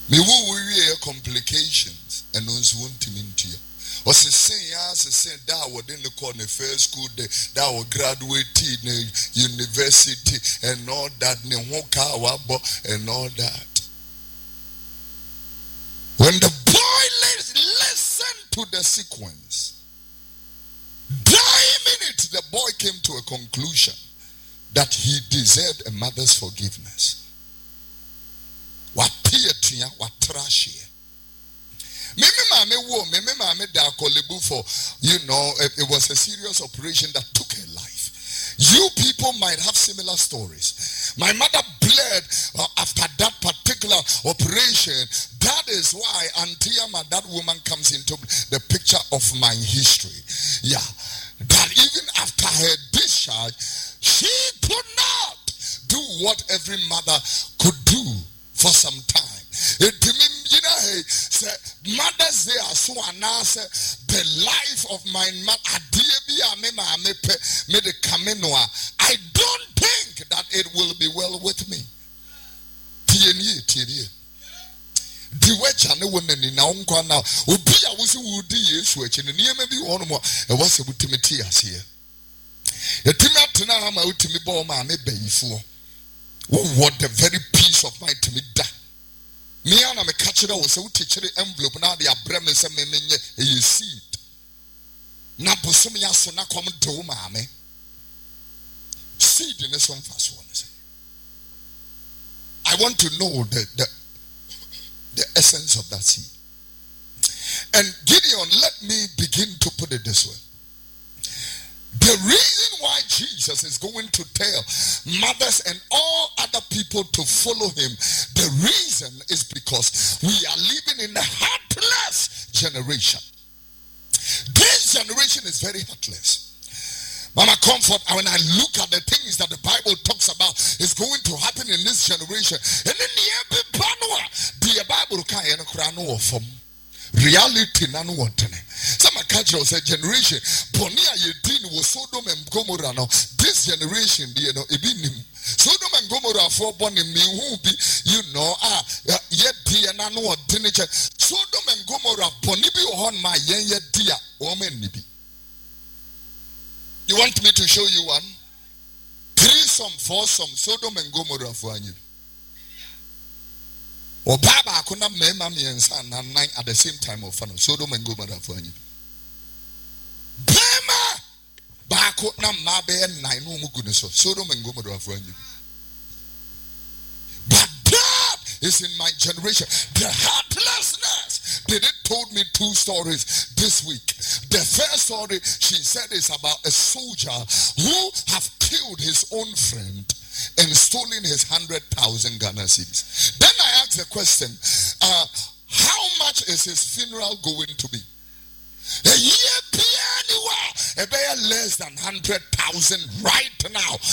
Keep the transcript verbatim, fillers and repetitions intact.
Me who we complications and those won't into you. Or say as I said that was in the corner first school day, that was graduated in university and all that, and all that. When the boy listened to the sequence, nine minutes the boy came to a conclusion that he deserved a mother's forgiveness. What tear what trash here. Mimi mame wo, mimi mame da kolebu for, you know, it, it was a serious operation that took her life. You people might have similar stories. My mother bled uh, after that particular operation. That is why Auntie Amma, that woman comes into the picture of my history. Yeah. That even after her discharge, she could not do what every mother could do for some time. It you know, say Mother's Day so announce the life of my mother. I don't think that it will be well with me. The way China woman in our own now, Ubi, I was who did switch and near maybe one more. It was a Timothy as here. A Timothy now, I'm out to me, boy, my baby for what the very piece of my Timothy. Me and I'm a catcher was so teacher envelope now they are bremen and you see it. Now Posumia so not come to mammy. Seed in the song fast one. I want to know the, the the essence of that seed. And Gideon, let me begin to put it this way. The reason why Jesus is going to tell mothers and all other people to follow him, the reason is because we are living in a heartless generation. This generation is very heartless. Mama Comfort, when I look at the things that the Bible talks about is going to happen in this generation, and then the Bible can't reality nano wantene. Some catch us a generation. Bonia Yedin was Sodom and Gomorrah. No, this generation, you know, Ibinim. Sodom and Gomorrah for born in me who be, you know, ah, yet dear nano teenager. Sodom and Gomorrah, Bonibi on my yen yet dear woman nibi. You want me to show you one? Three some, four some, Sodom and Gomorrah for you. Or Baba could not make mommy and son and nine at the same time of fun. Sodom and Gomorrah for you. Bema Bako na Mabe and nine no goodness of Sodom and Gomorrah for you. But that is in my generation. The heartlessness. They did told me two stories this week. The first story she said is about a soldier who have killed his own friend and stolen his hundred thousand Ghana cedis. Then I asked the question, uh, how much is his funeral going to be? A year, a less than hundred thousand right now.